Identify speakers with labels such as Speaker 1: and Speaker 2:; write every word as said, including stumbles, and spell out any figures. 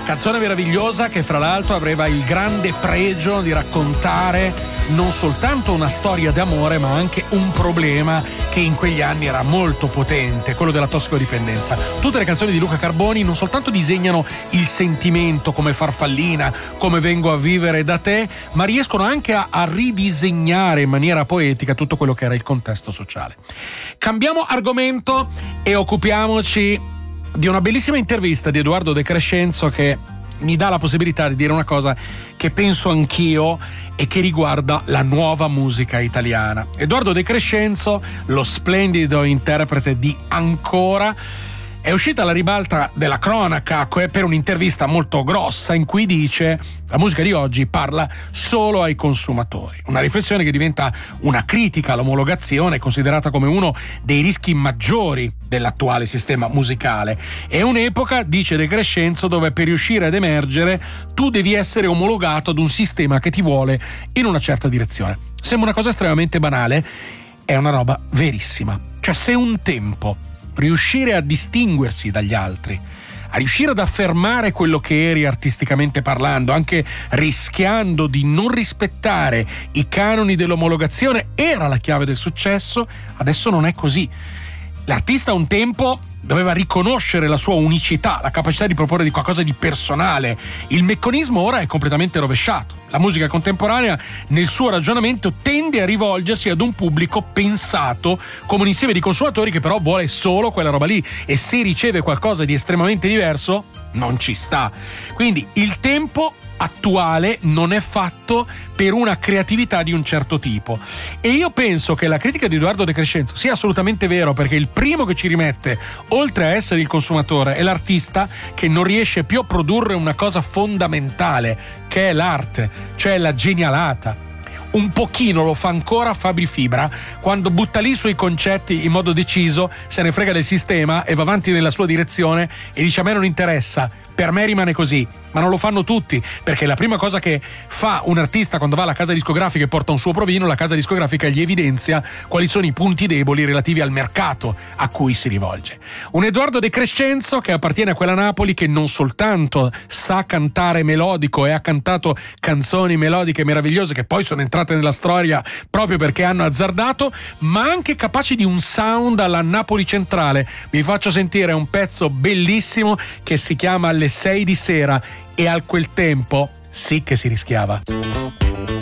Speaker 1: Canzone meravigliosa che fra l'altro aveva il grande pregio di raccontare non soltanto una storia d'amore ma anche un problema che in quegli anni era molto potente, quello della tossicodipendenza. Tutte le canzoni di Luca Carboni non soltanto disegnano il sentimento come Farfallina, come Vengo a vivere da te, ma riescono anche a, a ridisegnare in maniera poetica tutto quello che era il contesto sociale. Cambiamo argomento e occupiamoci di una bellissima intervista di Edoardo De Crescenzo che mi dà la possibilità di dire una cosa che penso anch'io e che riguarda la nuova musica italiana. Edoardo De Crescenzo, lo splendido interprete di Ancora, è uscita alla ribalta della cronaca per un'intervista molto grossa in cui dice: la musica di oggi parla solo ai consumatori. Una riflessione che diventa una critica all'omologazione, considerata come uno dei rischi maggiori dell'attuale sistema musicale. È un'epoca, dice De Crescenzo, dove per riuscire ad emergere tu devi essere omologato ad un sistema che ti vuole in una certa direzione. Sembra una cosa estremamente banale, è una roba verissima. Cioè, se un tempo riuscire a distinguersi dagli altri, a riuscire ad affermare quello che eri artisticamente parlando, anche rischiando di non rispettare i canoni dell'omologazione, era la chiave del successo, adesso non è così. L'artista un tempo doveva riconoscere la sua unicità, la capacità di proporre di qualcosa di personale. Il meccanismo ora è completamente rovesciato. La musica contemporanea, nel suo ragionamento, tende a rivolgersi ad un pubblico pensato come un insieme di consumatori che però vuole solo quella roba lì, e se riceve qualcosa di estremamente diverso non ci sta. Quindi il tempo attuale non è fatto per una creatività di un certo tipo, e io penso che la critica di Edoardo De Crescenzo sia assolutamente vero, perché il primo che ci rimette, oltre a essere il consumatore, è l'artista che non riesce più a produrre una cosa fondamentale che è l'arte, cioè la genialata. Un pochino lo fa ancora Fabri Fibra quando butta lì i suoi concetti in modo deciso, se ne frega del sistema e va avanti nella sua direzione e dice: a me non interessa, per me rimane così. Ma non lo fanno tutti, perché la prima cosa che fa un artista quando va alla casa discografica e porta un suo provino, la casa discografica gli evidenzia quali sono i punti deboli relativi al mercato a cui si rivolge. Un Edoardo De Crescenzo che appartiene a quella Napoli che non soltanto sa cantare melodico e ha cantato canzoni melodiche meravigliose che poi sono entrate nella storia proprio perché hanno azzardato, ma anche capaci di un sound alla Napoli centrale. Vi faccio sentire un pezzo bellissimo che si chiama Alle sei di sera, e a quel tempo sì che si rischiava.